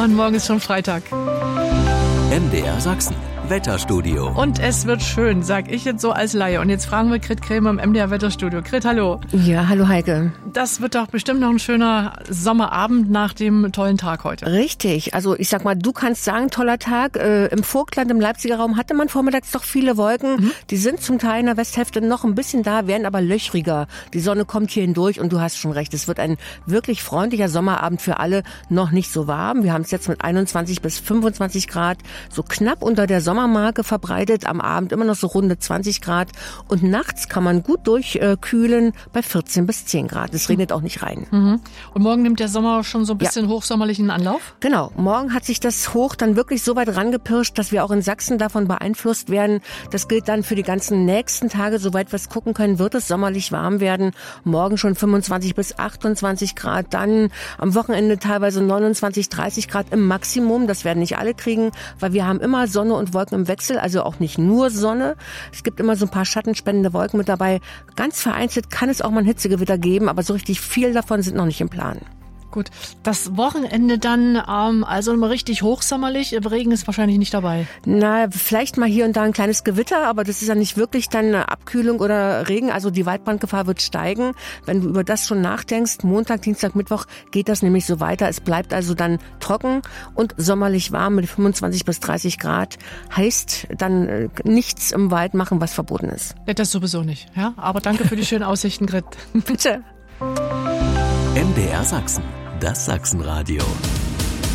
Und morgen ist schon Freitag. MDR Sachsen. Wetterstudio. Und es wird schön, sag ich jetzt so als Laie. Und jetzt fragen wir Grit Krämer im MDR Wetterstudio. Grit, hallo. Ja, hallo Heike. Das wird doch bestimmt noch ein schöner Sommerabend nach dem tollen Tag heute. Richtig. Also ich sag mal, du kannst sagen, toller Tag. Im Vogtland, im Leipziger Raum hatte man vormittags doch viele Wolken. Die sind zum Teil in der Westhälfte noch ein bisschen da, werden aber löchriger. Die Sonne kommt hier hindurch und du hast schon recht. Es wird ein wirklich freundlicher Sommerabend für alle. Noch nicht so warm. Wir haben es jetzt mit 21 bis 25 Grad so knapp unter der Sommermarke verbreitet. Am Abend immer noch so runde 20 Grad. Und nachts kann man gut durchkühlen bei 14 bis 10 Grad. Es regnet auch nicht rein. Und morgen nimmt der Sommer schon so ein bisschen hochsommerlichen Anlauf? Genau. Morgen hat sich das Hoch dann wirklich so weit rangepirscht, dass wir auch in Sachsen davon beeinflusst werden. Das gilt dann für die ganzen nächsten Tage. Soweit wir es gucken können, wird es sommerlich warm werden. Morgen schon 25 bis 28 Grad. Dann am Wochenende teilweise 29, 30 Grad im Maximum. Das werden nicht alle kriegen, weil wir haben immer Sonne und Wolken im Wechsel. Also auch nicht nur Sonne. Es gibt immer so ein paar schattenspendende Wolken mit dabei. Ganz vereinzelt kann es auch mal ein Hitzegewitter geben, aber so richtig viel davon sind noch nicht im Plan. Gut, das Wochenende dann also mal richtig hochsommerlich. Regen ist wahrscheinlich nicht dabei. Na, vielleicht mal hier und da ein kleines Gewitter, aber das ist ja nicht wirklich dann eine Abkühlung oder Regen. Also die Waldbrandgefahr wird steigen. Wenn du über das schon nachdenkst, Montag, Dienstag, Mittwoch geht das nämlich so weiter. Es bleibt also dann trocken und sommerlich warm mit 25 bis 30 Grad. Heißt dann nichts im Wald machen, was verboten ist. Ja, das sowieso nicht. Ja, aber danke für die schönen Aussichten, Grit. Bitte. MDR Sachsen. Das Sachsenradio.